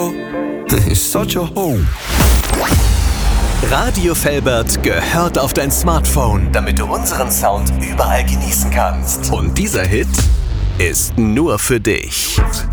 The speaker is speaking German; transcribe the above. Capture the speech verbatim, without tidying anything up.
girl is such a hoe. Radio Velbert gehört auf dein Smartphone, damit du unseren Sound überall genießen kannst. Und dieser Hit ist nur für dich.